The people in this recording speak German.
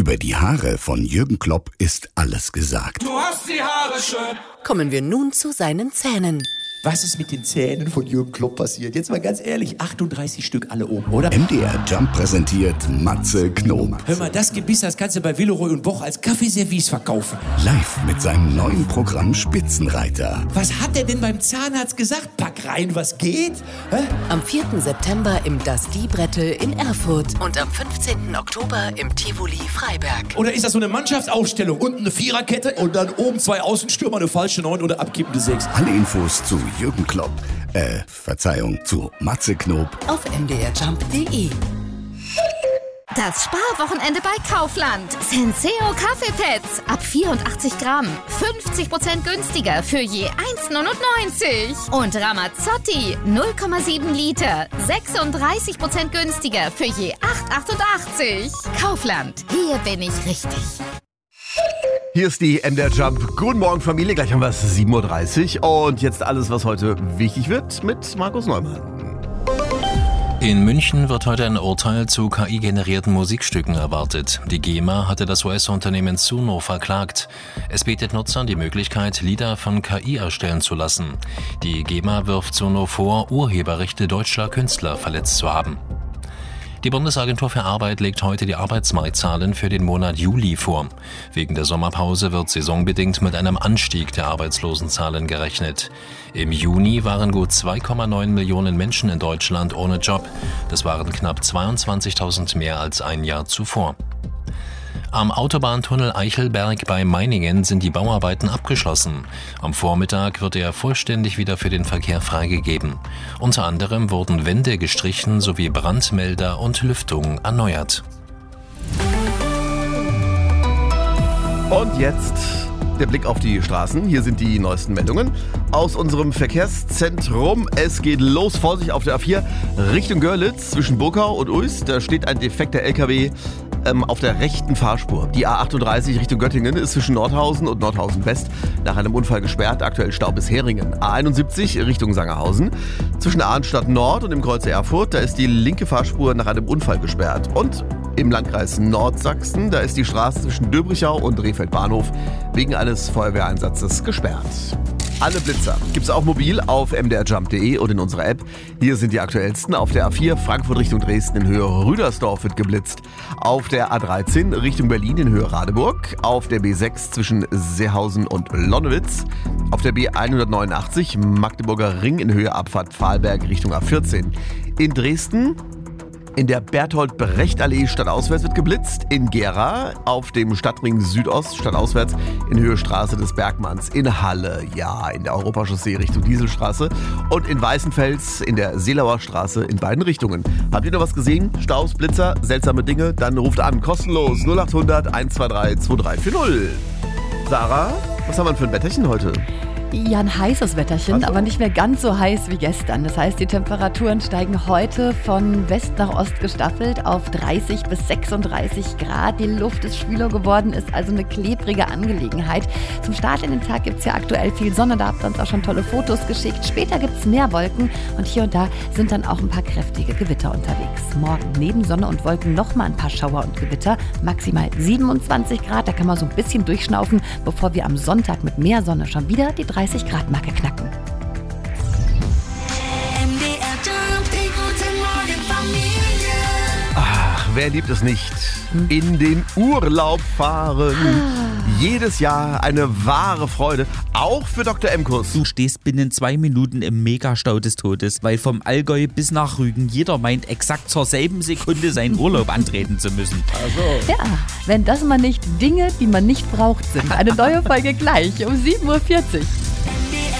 Über die Haare von Jürgen Klopp ist alles gesagt. Du hast die Haare schön. Kommen wir nun zu seinen Zähnen. Was ist mit den Zähnen von Jürgen Klopp passiert? Jetzt mal ganz ehrlich, 38 Stück alle oben, oder? MDR Jump präsentiert Matze Knob. Hör mal, das Gebiss, das kannst du bei Villeroy und Boch als Kaffeeservice verkaufen. Live mit seinem neuen Programm Spitzenreiter. Was hat der denn beim Zahnarzt gesagt? Pack rein, was geht? Hä? Am 4. September im Das Diebrettel in Erfurt und am 15. Oktober im Tivoli Freiberg. Oder ist das so eine Mannschaftsaufstellung? Unten eine Viererkette und dann oben 2 Außenstürmer, eine falsche 9 oder abkippende 6. Alle Infos zu Jürgen Klopp, zu Matze Knob auf mdrjump.de. Das Sparwochenende bei Kaufland. Senseo Kaffeepads ab 84 Gramm. 50% günstiger für je 1,99. Und Ramazzotti 0,7 Liter. 36% günstiger für je 8,88. Kaufland. Hier bin ich richtig. Hier ist die MDR Jump. Guten Morgen Familie, gleich haben wir es 7.30 Uhr und jetzt alles, was heute wichtig wird mit Markus Neumann. In München wird heute ein Urteil zu KI-generierten Musikstücken erwartet. Die GEMA hatte das US-Unternehmen Suno verklagt. Es bietet Nutzern die Möglichkeit, Lieder von KI erstellen zu lassen. Die GEMA wirft Suno vor, Urheberrechte deutscher Künstler verletzt zu haben. Die Bundesagentur für Arbeit legt heute die Arbeitsmarktzahlen für den Monat Juli vor. Wegen der Sommerpause wird saisonbedingt mit einem Anstieg der Arbeitslosenzahlen gerechnet. Im Juni waren gut 2,9 Millionen Menschen in Deutschland ohne Job. Das waren knapp 22.000 mehr als ein Jahr zuvor. Am Autobahntunnel Eichelberg bei Meiningen sind die Bauarbeiten abgeschlossen. Am Vormittag wird er vollständig wieder für den Verkehr freigegeben. Unter anderem wurden Wände gestrichen sowie Brandmelder und Lüftung erneuert. Und jetzt der Blick auf die Straßen. Hier sind die neuesten Meldungen aus unserem Verkehrszentrum. Es geht los. Vorsicht auf der A4 Richtung Görlitz zwischen Burkau und Uis. Da steht ein defekter LKW auf der rechten Fahrspur. Die A38 Richtung Göttingen ist zwischen Nordhausen und Nordhausen West nach einem Unfall gesperrt. Aktuell Stau bis Heringen. A71 Richtung Sangerhausen. Zwischen Arnstadt Nord und dem Kreuz Erfurt, da ist die linke Fahrspur nach einem Unfall gesperrt. Und im Landkreis Nordsachsen, da ist die Straße zwischen Döbrichau und Rehfeld Bahnhof wegen eines Feuerwehreinsatzes gesperrt. Alle Blitzer gibt's auch mobil auf mdrjump.de und in unserer App. Hier sind die aktuellsten. Auf der A4 Frankfurt Richtung Dresden in Höhe Rüdersdorf wird geblitzt. Auf der A13 Richtung Berlin in Höhe Radeburg. Auf der B6 zwischen Seehausen und Lonnewitz. Auf der B189 Magdeburger Ring in Höhe Abfahrt Pfahlberg Richtung A14. In Dresden in der Berthold-Brecht-Allee stadtauswärts wird geblitzt. In Gera auf dem Stadtring Südost stadtauswärts in Höhe Straße des Bergmanns. In Halle, ja, in der Europachaussee Richtung Dieselstraße. Und in Weißenfels in der Seelauer Straße in beiden Richtungen. Habt ihr noch was gesehen? Staus, Blitzer, seltsame Dinge? Dann ruft an, kostenlos 0800 123 2340. Sarah, was haben wir denn für ein Wetterchen heute? Ja, ein heißes Wetterchen, aber nicht mehr ganz so heiß wie gestern. Das heißt, die Temperaturen steigen heute von West nach Ost gestaffelt auf 30 bis 36 Grad. Die Luft ist schwüler geworden, ist also eine klebrige Angelegenheit. Zum Start in den Tag gibt es ja aktuell viel Sonne, da habt ihr uns auch schon tolle Fotos geschickt. Später gibt es mehr Wolken und hier und da sind dann auch ein paar kräftige Gewitter unterwegs. Morgen neben Sonne und Wolken nochmal ein paar Schauer und Gewitter. Maximal 27 Grad, da kann man so ein bisschen durchschnaufen, bevor wir am Sonntag mit mehr Sonne schon wieder die 30 Grad Marke knacken. Ach, wer liebt es nicht? In den Urlaub fahren. Jedes Jahr eine wahre Freude, auch für Dr. Emkus. Du stehst binnen 2 Minuten im Megastau des Todes, weil vom Allgäu bis nach Rügen jeder meint, exakt zur selben Sekunde seinen Urlaub antreten zu müssen. Also. Ja, wenn das mal nicht Dinge, die man nicht braucht, sind. Eine neue Folge gleich um 7.40 Uhr.